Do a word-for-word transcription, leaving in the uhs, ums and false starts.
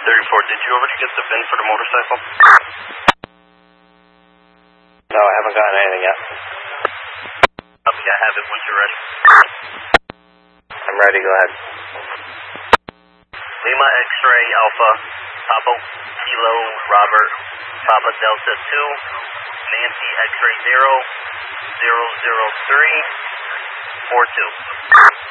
thirty-four, did you already get the V I N for the motorcycle? No, I haven't gotten anything yet. Okay, I have it once you're ready. I'm ready, go ahead. Lima X-ray Alpha, Papa Kilo Robert, Papa Delta two, Nancy X-ray zero, zero zero three, four two.